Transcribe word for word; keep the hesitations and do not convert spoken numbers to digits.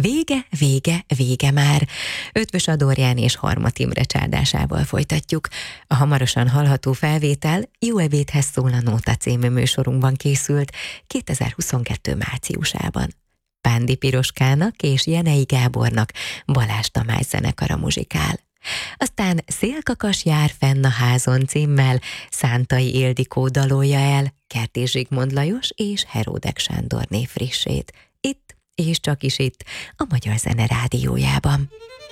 Vége, vége, vége már. Ötvös Adorján és Harmat Imre csárdásával folytatjuk. A hamarosan hallható felvétel Jó ebédhez szól a Nóta című műsorunkban készült kétezer-huszonkettő márciusában. Pándi Piroskának és Jenei Gábornak Balázs Tamás zenekara muzsikál. Aztán Szélkakas jár fenn a házon címmel Szántai Ildikó dalolja el Kertész Zsigmond Lajos és Heródek Sándorné frissét. Itt és csak is itt, a Magyar Zene Rádiójában.